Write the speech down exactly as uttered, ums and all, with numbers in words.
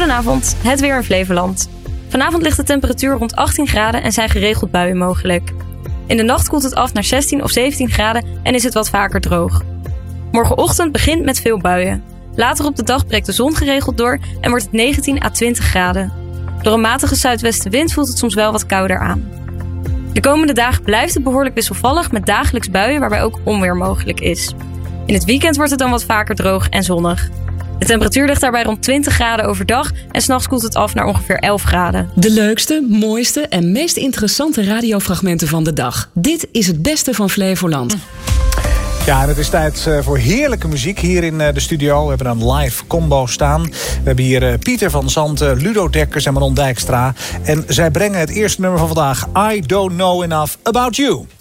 Goedenavond, het weer in Flevoland. Vanavond ligt de temperatuur rond achttien graden en zijn geregeld buien mogelijk. In de nacht koelt het af naar zestien of zeventien graden en is het wat vaker droog. Morgenochtend begint met veel buien. Later op de dag breekt de zon geregeld door en wordt het negentien à twintig graden. Door een matige zuidwestenwind voelt het soms wel wat kouder aan. De komende dagen blijft het behoorlijk wisselvallig met dagelijks buien waarbij ook onweer mogelijk is. In het weekend wordt het dan wat vaker droog en zonnig. De temperatuur ligt daarbij rond twintig graden overdag en 's nachts koelt het af naar ongeveer elf graden. De leukste, mooiste en meest interessante radiofragmenten van de dag. Dit is het beste van Flevoland. Ja, en het is tijd voor heerlijke muziek hier in de studio. We hebben een live combo staan. We hebben hier Pieter van Zanten, Ludo Dekkers en Manon Dijkstra. En zij brengen het eerste nummer van vandaag, I Don't Know Enough About You.